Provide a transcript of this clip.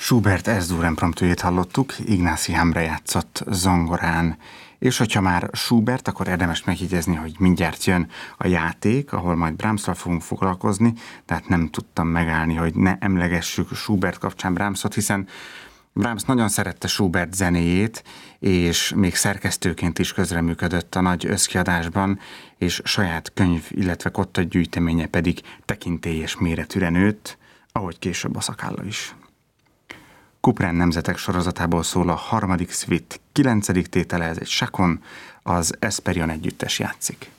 Schubert S-dur impromptujét hallottuk, Ignasi Hamre játszott zongorán. És hogyha már Schubert, akkor érdemes megjegyezni, hogy mindjárt jön a játék, ahol majd Brahmsról fogunk foglalkozni, tehát nem tudtam megállni, hogy ne emlegessük Schubert kapcsán Brahmsot, hiszen Brahms nagyon szerette Schubert zenéjét, és még szerkesztőként is közreműködött a nagy összkiadásban, és saját könyv, illetve kotta gyűjteménye pedig tekintélyes méretűre nőtt, ahogy később a szakálla is. Couperin nemzetek sorozatából szól a harmadik szvit, 9. tétele, ez egy sakon, az Esperion együttes játszik.